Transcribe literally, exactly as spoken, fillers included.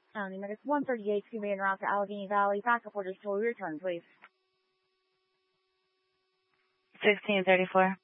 County Medics one thirty-eight, conveying route to Allegheny Valley. Backup orders till we return, please. sixteen thirty-four.